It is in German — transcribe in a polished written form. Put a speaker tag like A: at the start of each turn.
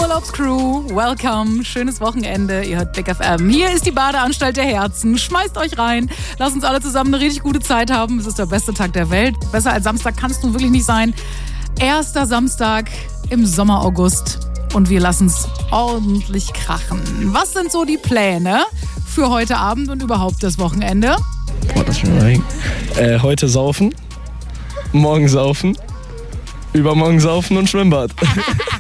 A: Urlaubscrew, welcome, schönes Wochenende, ihr hört Big FM. Hier ist die Badeanstalt der Herzen, schmeißt euch rein, lasst uns alle zusammen eine richtig gute Zeit haben. Es ist der beste Tag der Welt, besser als Samstag kann es nun wirklich nicht sein. Erster Samstag im Sommer-August und wir lassen es ordentlich krachen. Was sind so die Pläne für heute Abend und überhaupt das Wochenende?
B: Boah, das mal heute saufen, morgen saufen, übermorgen saufen und Schwimmbad.